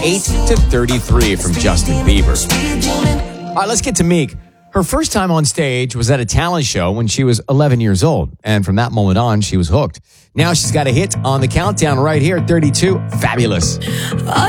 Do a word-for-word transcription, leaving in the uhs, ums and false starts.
eight to thirty-three from Justin Bieber. All right, let's get to Meek. Her first time on stage was at a talent show when she was eleven years old. And from that moment on, she was hooked. Now she's got a hit on the countdown right here at thirty-two. Fabulous. I